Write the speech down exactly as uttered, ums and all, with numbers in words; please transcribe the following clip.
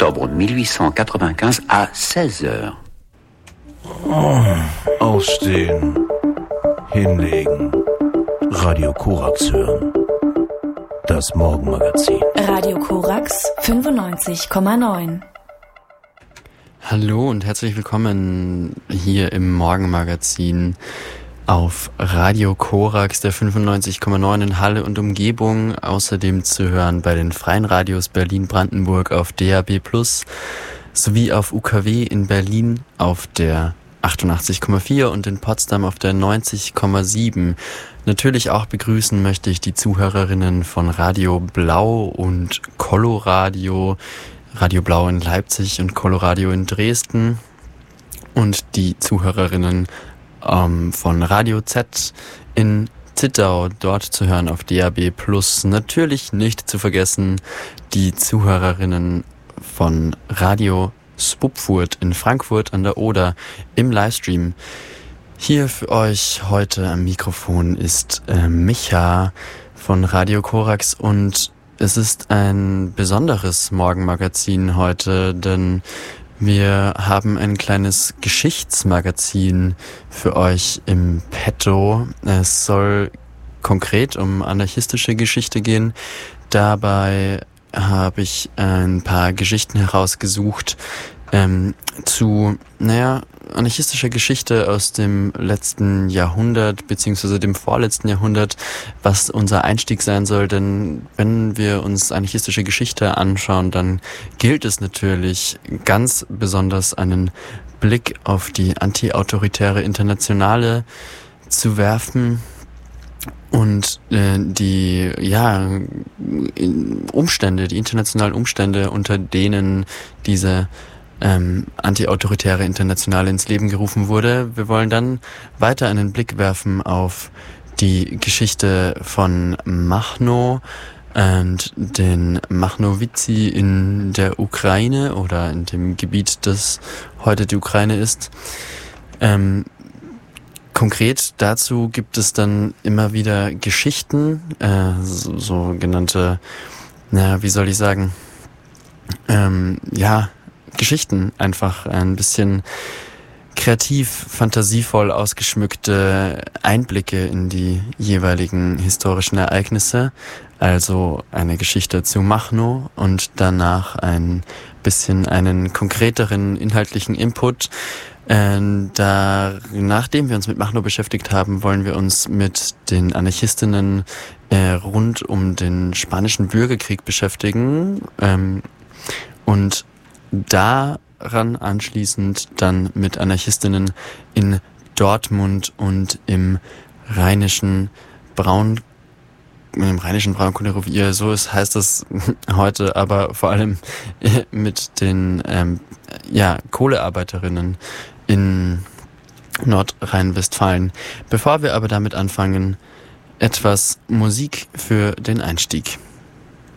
octobre mille huit cent quatre-vingt-quinze à seize heures. Oh, aufstehen, hinlegen, Radio Korax hören. Das Morgenmagazin. Radio Korax fünfundneunzig Komma neun. Hallo und herzlich willkommen hier im Morgenmagazin auf Radio Korax, der fünfundneunzig Komma neun in Halle und Umgebung. Außerdem zu hören bei den freien Radios Berlin-Brandenburg auf D A B plus, sowie auf U K W in Berlin auf der achtundachtzig Komma vier und in Potsdam auf der neunzig Komma sieben. Natürlich auch begrüßen möchte ich die Zuhörerinnen von Radio Blau und Coloradio, Radio Blau in Leipzig und Coloradio in Dresden und die Zuhörerinnen ähm, von Radio Z in Zittau, dort zu hören auf D A B plus. Natürlich nicht zu vergessen die Zuhörerinnen von Radio Spupfurt in Frankfurt an der Oder im Livestream. Hier für euch heute am Mikrofon ist äh, Micha von Radio Korax und es ist ein besonderes Morgenmagazin heute, denn wir haben ein kleines Geschichtsmagazin für euch im Petto. Es soll konkret um anarchistische Geschichte gehen. Dabei habe ich ein paar Geschichten herausgesucht ähm, zu, naja, anarchistischer Geschichte aus dem letzten Jahrhundert beziehungsweise dem vorletzten Jahrhundert, was unser Einstieg sein soll, denn wenn wir uns anarchistische Geschichte anschauen, dann gilt es natürlich ganz besonders einen Blick auf die antiautoritäre Internationale zu werfen und äh, die ja Umstände, die internationalen Umstände, unter denen diese ähm, antiautoritäre Internationale ins Leben gerufen wurde. Wir wollen dann weiter einen Blick werfen auf die Geschichte von Machno und den Machnowici in der Ukraine oder in dem Gebiet, das heute die Ukraine ist. Ähm, Konkret dazu gibt es dann immer wieder Geschichten, äh, so, sogenannte, na, wie soll ich sagen, ähm, ja, Geschichten, einfach ein bisschen kreativ, fantasievoll ausgeschmückte Einblicke in die jeweiligen historischen Ereignisse. Also eine Geschichte zu Machno und danach ein bisschen einen konkreteren inhaltlichen Input. Äh, da, nachdem wir uns mit Machno beschäftigt haben, wollen wir uns mit den Anarchistinnen äh, rund um den spanischen Bürgerkrieg beschäftigen ähm, und daran anschließend dann mit Anarchistinnen in Dortmund und im rheinischen Braun im rheinischen Braunkohlerevier, so ist, heißt das heute, aber vor allem mit den ähm, ja, Kohlearbeiterinnen in Nordrhein-Westfalen. Bevor wir aber damit anfangen, etwas Musik für den Einstieg.